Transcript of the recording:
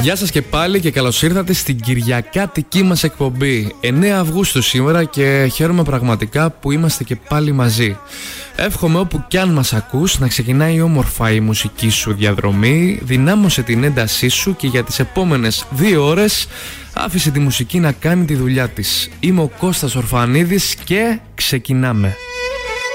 Γεια σας και πάλι και καλώς ήρθατε στην κυριακάτικη μας εκπομπή. 9 Αυγούστου σήμερα και χαίρομαι πραγματικά που είμαστε και πάλι μαζί. Εύχομαι όπου κι αν μας ακούς να ξεκινάει όμορφα η μουσική σου διαδρομή. Δυνάμωσε την έντασή σου και για τις επόμενες 2 ώρες άφησε τη μουσική να κάνει τη δουλειά της. Είμαι ο Κώστας Ορφανίδης και ξεκινάμε.